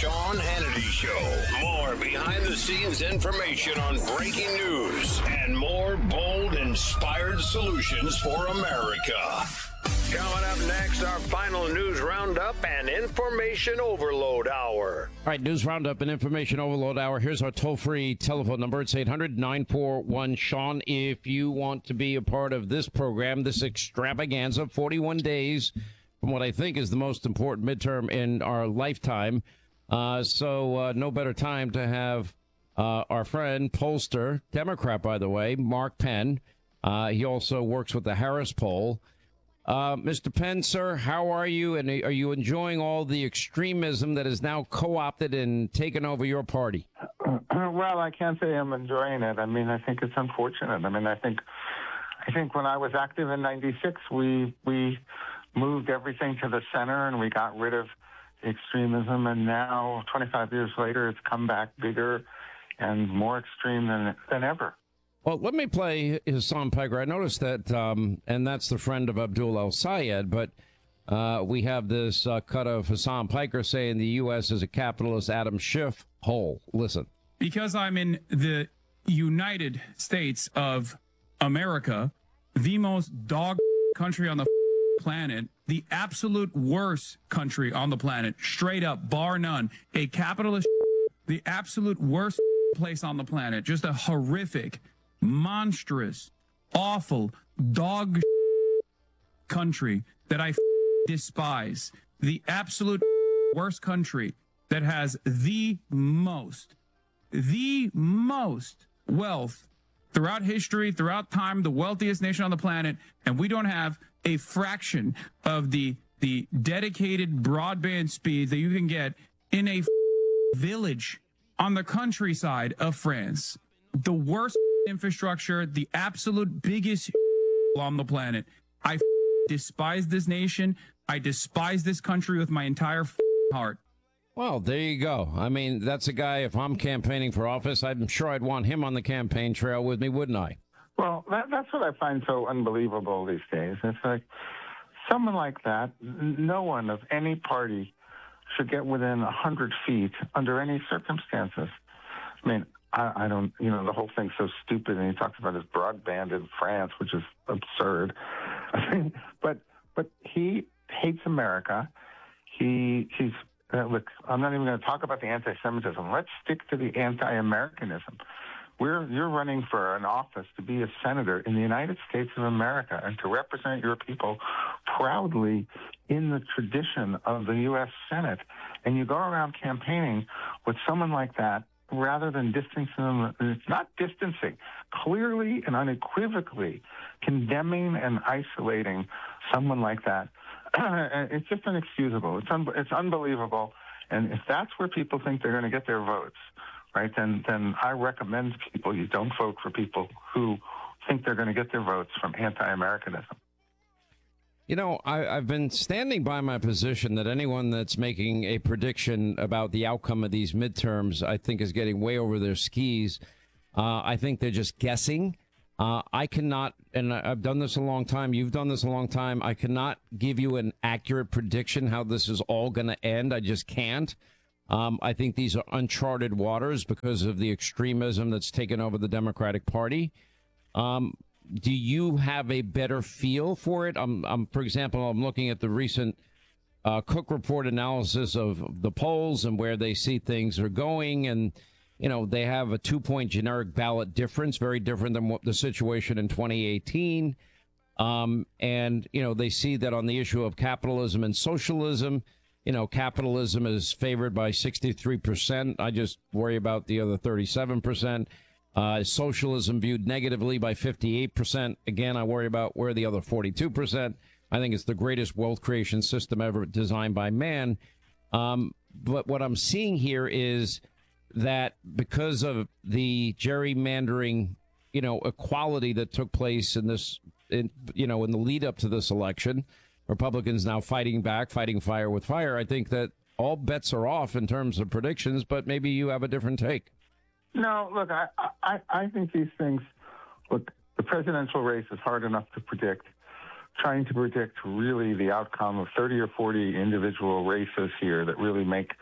Sean Hannity Show. More behind-the-scenes information on breaking news and more bold, inspired solutions for America. Coming up next, our final news roundup and information overload hour. All right, news roundup and information overload hour. Here's our toll-free telephone number. It's 800-941-SEAN. If you want to be a part of this program, this extravaganza, 41 days from what I think is the most important midterm in our lifetime. So no better time to have our friend, pollster, Democrat, by the way, Mark Penn. He also works with the Harris poll. Mr. Penn, sir, how are you? And are you enjoying all the extremism that is now co-opted and taken over your party? Well, I can't say I'm enjoying it. I mean, I think it's unfortunate. I mean, I think when I was active in '96, we moved everything to the center and we got rid of extremism. And now, 25 years later, it's come back bigger and more extreme than ever. Well, let me play Hassan Piker. I noticed that, and that's the friend of Abdul El-Sayed, but we have this cut of Hassan Piker saying the U.S. is a capitalist Adam Schiff hole. Listen. Because I'm in the United States of America, the most dog country on the planet, the absolute worst country on the planet, straight up, bar none, a capitalist, the absolute worst place on the planet, just a horrific, monstrous, awful dog country that I despise. The absolute worst country that has the most wealth throughout history, throughout time, the wealthiest nation on the planet, and we don't have a fraction of the dedicated broadband speeds that you can get in a village on the countryside of France. The worst infrastructure, the absolute biggest on the planet. I despise this nation. I despise this country with my entire heart. Well, there you go. I mean, that's a guy, if I'm campaigning for office, I'm sure I'd want him on the campaign trail with me, wouldn't I? Well, that's what I find so unbelievable these days. It's like someone like that, no one of any party should get within 100 feet under any circumstances. I mean, I don't, the whole thing's so stupid, and he talks about his broadband in France, which is absurd. I mean, but he hates America. He's look, I'm not even going to talk about the anti-Semitism. Let's stick to the anti-Americanism. You're running for an office to be a senator in the United States of America and to represent your people proudly in the tradition of the U.S. Senate. And you go around campaigning with someone like that, rather than distancing them. It's not distancing, clearly and unequivocally condemning and isolating someone like that. It's just inexcusable. It's unbelievable. And if that's where people think they're going to get their votes, right, then I recommend people you don't vote for people who think they're going to get their votes from anti-Americanism. I've been standing by my position that anyone that's making a prediction about the outcome of these midterms, I think, is getting way over their skis. I think they're just guessing. I cannot, and I've done this a long time, you've done this a long time, I cannot give you an accurate prediction how this is all going to end. I just can't. I think these are uncharted waters because of the extremism that's taken over the Democratic Party. Do you have a better feel for it? For example, I'm looking at the recent Cook Report analysis of the polls and where they see things are going. And, they have a 2-point generic ballot difference, very different than what the situation in 2018. And, they see that on the issue of capitalism and socialism, capitalism is favored by 63%. I just worry about the other 37%. Socialism viewed negatively by 58%. Again, I worry about where the other 42%. I think it's the greatest wealth creation system ever designed by man. But what I'm seeing here is that because of the gerrymandering, equality that took place in this, in the lead up to this election, Republicans now fighting back, fighting fire with fire. I think that all bets are off in terms of predictions, but maybe you have a different take. No, look, I think these things, look, the presidential race is hard enough to predict. Trying to predict really the outcome of 30 or 40 individual races here that really make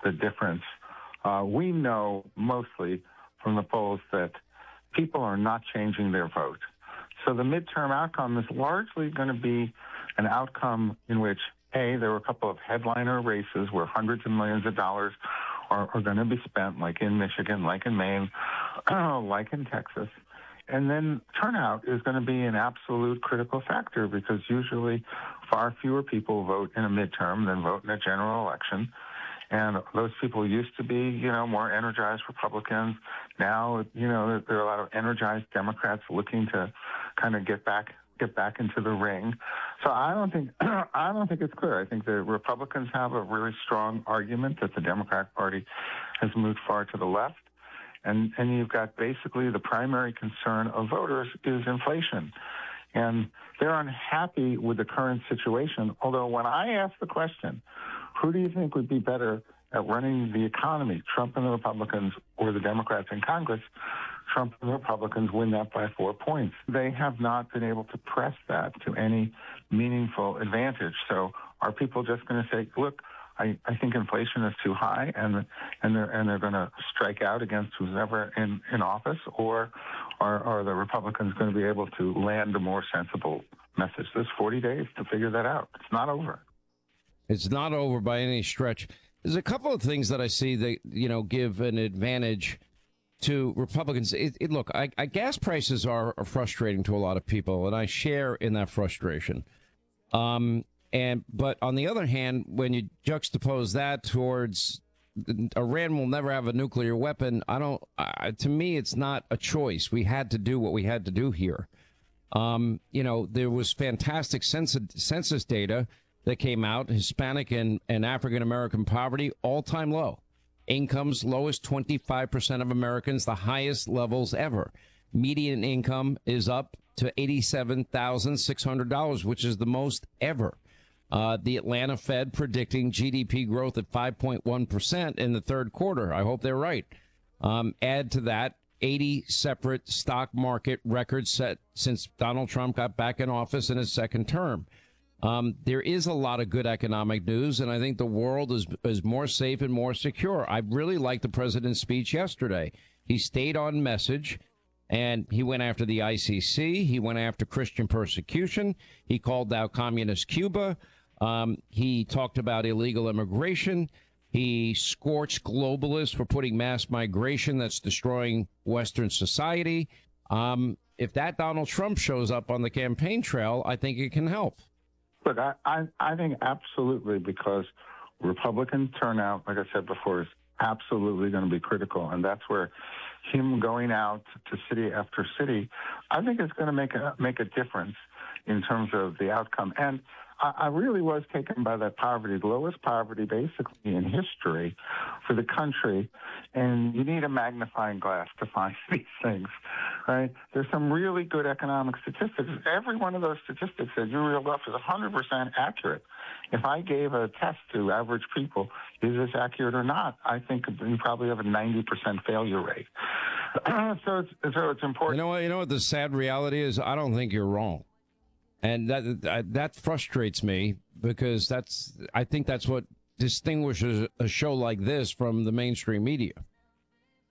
the difference. We know mostly from the polls that people are not changing their vote. So the midterm outcome is largely going to be an outcome in which, A, there were a couple of headliner races where hundreds of millions of dollars are going to be spent, like in Michigan, like in Maine, like in Texas. And then turnout is going to be an absolute critical factor because usually far fewer people vote in a midterm than vote in a general election. And those people used to be, more energized Republicans. Now, there are a lot of energized Democrats looking to kind of get back into the ring. So I don't think it's clear. I think the Republicans have a really strong argument that the Democratic Party has moved far to the left. And you've got basically the primary concern of voters is inflation. And they're unhappy with the current situation. Although when I ask the question, who do you think would be better at running the economy, Trump and the Republicans or the Democrats in Congress? Trump and the Republicans win that by 4 points. They have not been able to press that to any meaningful advantage. So are people just going to say, look, I think inflation is too high, and they're going to strike out against who's ever in office, or are the Republicans going to be able to land a more sensible message? There's 40 days to figure that out. It's not over. It's not over by any stretch. There's a couple of things that I see that, give an advantage to Republicans. Look, gas prices are frustrating to a lot of people, and I share in that frustration. But on the other hand, when you juxtapose that towards Iran will never have a nuclear weapon, to me, it's not a choice. We had to do what we had to do here. There was fantastic census data that came out. Hispanic and African-American poverty, all-time low. Incomes lowest 25% of Americans, the highest levels ever. Median income is up to $87,600, which is the most ever. The Atlanta Fed predicting GDP growth at 5.1% in the third quarter. I hope they're right. Add to that 80 separate stock market records set since Donald Trump got back in office in his second term. There is a lot of good economic news, and I think the world is more safe and more secure. I really liked the president's speech yesterday. He stayed on message, and he went after the ICC. He went after Christian persecution. He called out communist Cuba. He talked about illegal immigration. He scorched globalists for putting mass migration that's destroying Western society. If that Donald Trump shows up on the campaign trail, I think it can help. Look, I think absolutely, because Republican turnout, like I said before, is absolutely going to be critical. And that's where him going out to city after city, I think is going to make a difference in terms of the outcome. And I really was taken by that poverty, the lowest poverty basically in history for the country. And you need a magnifying glass to find these things, right? There's some really good economic statistics. Every one of those statistics that you reel off is 100% accurate. If I gave a test to average people, is this accurate or not? I think you probably have a 90% failure rate. So it's important. You know what the sad reality is? I don't think you're wrong. And that frustrates me, because I think that's what distinguishes a show like this from the mainstream media.